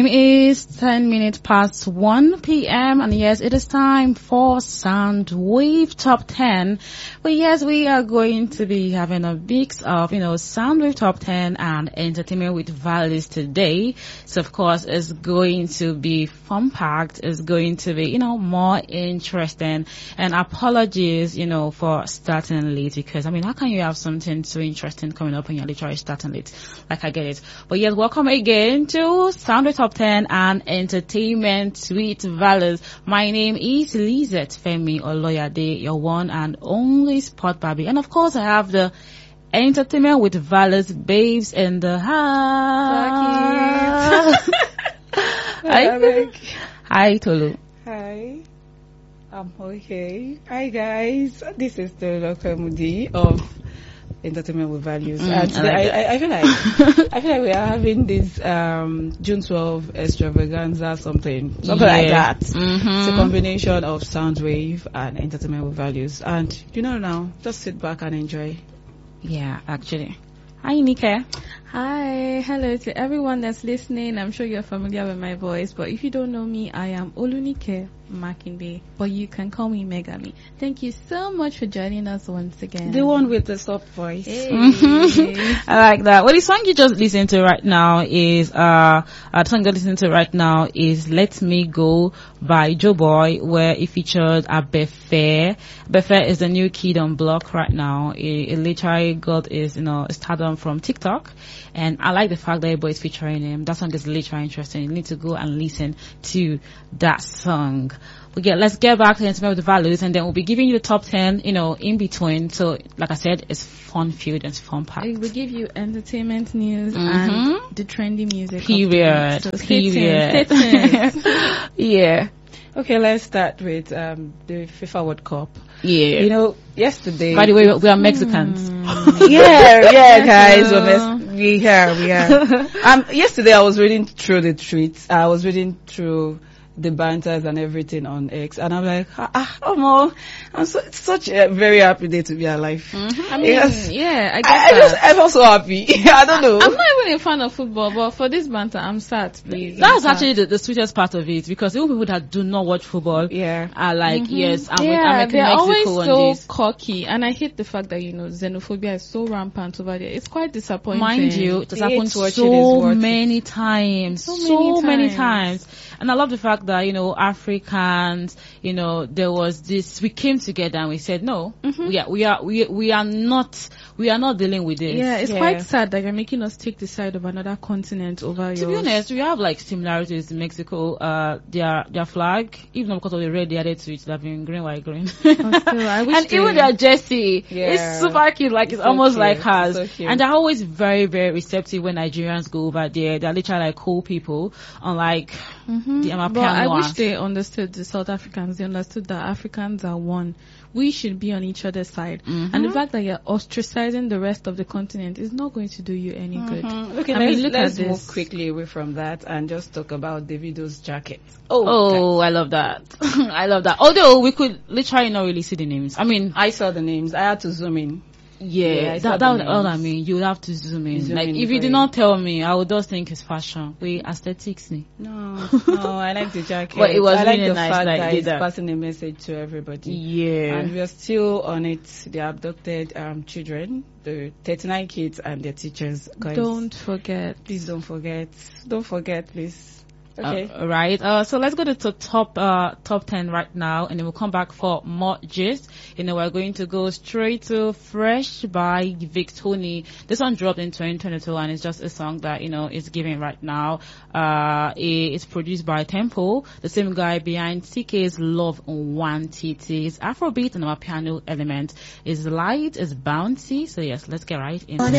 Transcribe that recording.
Is 10 minutes past 1 p.m. and yes, it is time for Soundwave Top 10. But yes, we are going to be having a mix of, Soundwave Top 10 and entertainment with values today. So of course, it's going to be fun-packed. It's going to be, more interesting. And apologies, for starting late because, how can you have something so interesting coming up and you're literally starting late? Like, I get it. But yes, welcome again to Soundwave Top 10 and entertainment with values. My name is Lizette Femi Oloyade, your one and only sport Barbie. And of course, I have the entertainment with values babes in the house. Hi, Tolu. Hi. I'm okay. Hi, guys. This is Tolu Mudi of Entertainment with Values. And today I feel like we are having this June 12 extravaganza something like that. Mm-hmm. It's a combination of Soundwave and Entertainment with Values. And now, just sit back and enjoy. Yeah, actually. Hi, Nika. Hi, hello to everyone that's listening. I'm sure you're familiar with my voice, but if you don't know me, I am Olunike Makinde, but you can call me Megami. Thank you so much for joining us once again. The one with the soft voice. Hey. I like that. Well, the song you just listened to right now is Let Me Go by Joe Boy, where he featured Abefe. Abefe is the new kid on block right now. He literally got his, stardom from TikTok. And I like the fact that everybody's featuring him. That song is literally interesting. You need to go and listen to that song. But yeah, let's get back to Entertainment with Values, and then we'll be giving you the top 10, in between. So, like I said, it's fun-filled and fun-packed. We give you entertainment news and the trendy music. Period. So Period. Yeah. Okay, let's start with the FIFA World Cup. Yeah. Yesterday. By the way, we are Mexicans. yeah, guys. We are. Yesterday I was reading through the tweets. I was reading through the banters and everything on X, and I'm like, I'm such a very happy day to be alive. Mm-hmm. I felt so happy. I don't know. I'm not even a fan of football, but for this banter, I'm sad, please. That's actually the sweetest part of it, because even people that do not watch football are like, yes, I'm making they're Mexico always on so this. cocky, and I hate the fact that, xenophobia is so rampant over there. It's quite disappointing. Mind you, it has happened so many times. So many times. And I love the fact that, Africans, there was this, we came together and we said, no, we are not dealing with this. Yeah, it's quite sad that you're making us take the side of another continent over yours. To be honest, we have like similarities in Mexico. Their flag, even because of the red they added to it, they've been green, white, green. And even their jersey, it's super cute, like it's almost like hers. So and they're always very, very receptive when Nigerians go over there. They're literally like cool people, unlike the Amapiano. But I wish they understood, the South Africans, they understood that Africans are one. We should be on each other's side. And the fact that you're ostracizing the rest of the continent is not going to do you any good. Okay, let's move quickly away from that and just talk about Davido's jacket. I love that. I love that. Although we could literally not really see the names. I saw the names. I had to zoom in. Yeah, that was all I mean. You would have to zoom in. If you did not tell me, I would just think it's fashion. Wait, aesthetics. No, I like the jacket. But it was I really like the nice fact that it's passing a message to everybody. Yeah. And we are still on it. The abducted children, the 39 kids and their teachers. Guys, don't forget. Please don't forget. Don't forget, please. Okay. Right. So let's go to top 10 right now, and then we'll come back for more gist. We're going to go straight to Fresh by Vic Tony. This one dropped in 2022, and it's just a song that, is giving right now. It's produced by Tempo, the same guy behind CK's Love on One TT. It's Afrobeat and our piano element is light, is bouncy. So yes, let's get right into it.